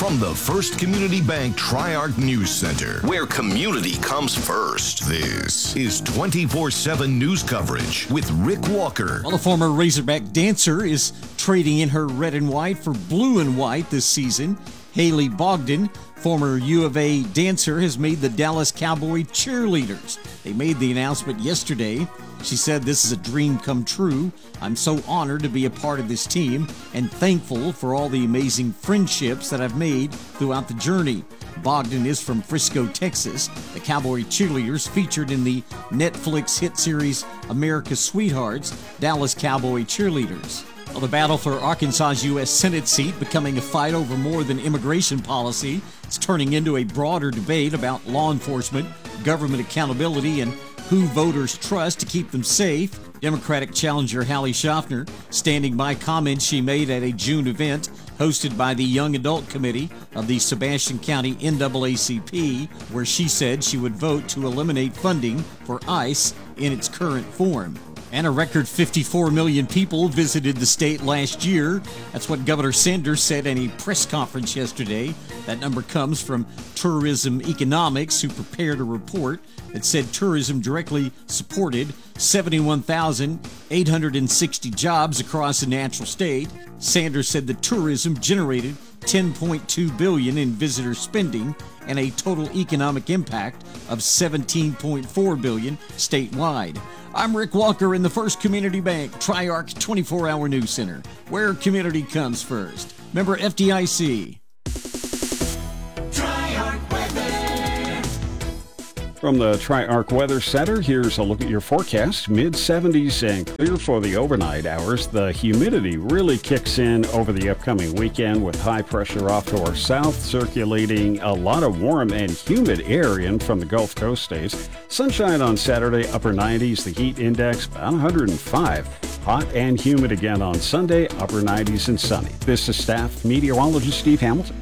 From the First Community Bank Tri-Arc News Center, where community comes first, this is 24/7 news coverage with Rick Walker. Well, the former Razorback dancer is trading in her red and white for blue and white this season. Haley Bogdan, former U of A dancer, has made the Dallas Cowboy cheerleaders. They made the announcement yesterday. She said, "This is a dream come true. I'm so honored to be a part of this team and thankful for all the amazing friendships that I've made throughout the journey." Bogdan is from Frisco, Texas. The Cowboy cheerleaders featured in the Netflix hit series America's Sweethearts, Dallas Cowboy cheerleaders. Well, the battle for Arkansas's U.S. Senate seat becoming a fight over more than immigration policy. It's turning into a broader debate about law enforcement, government accountability, and who voters trust to keep them safe. Democratic challenger Hallie Schaffner standing by comments she made at a June event hosted by the Young Adult Committee of the Sebastian County NAACP, where she said she would vote to eliminate funding for ICE in its current form. And a record 54 million people visited the state last year. That's what Governor Sanders said in a press conference yesterday. That number comes from Tourism Economics, who prepared a report that said tourism directly supported 71,860 jobs across the natural state. Sanders said that tourism generated $10.2 billion in visitor spending and a total economic impact of $17.4 billion statewide. I'm Rick Walker in the First Community Bank Tri-Arc 24-Hour News Center, where community comes first. Member FDIC. From the Tri-Arc Weather Center, here's a look at your forecast. Mid-70s and clear for the overnight hours. The humidity really kicks in over the upcoming weekend with high pressure off to our south, circulating a lot of warm and humid air in from the Gulf Coast states. Sunshine on Saturday, upper 90s. The heat index about 105. Hot and humid again on Sunday, upper 90s and sunny. This is staff meteorologist Steve Hamilton.